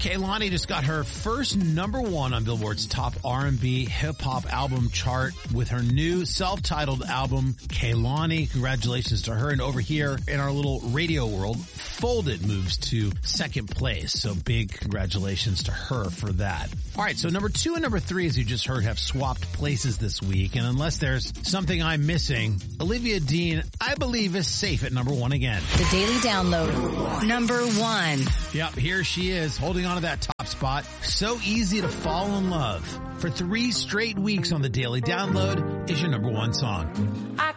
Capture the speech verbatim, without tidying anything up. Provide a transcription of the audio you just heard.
Kehlani just got her first number one on Billboard's top R and B hip-hop album chart with her new self-titled album, Kehlani. Congratulations to her. And over here in our little radio world, Folded moves to second place. So big congratulations to her for that. All right, so number two and number three, as you just heard, have swapped places this week. And unless there's something I'm missing, Olivia Dean, I believe, is safe at number one again. The Daily Download, number one. Yep, here she is, holding on to that top spot. So easy to fall in love. For three straight weeks on the Daily Download is your number one song.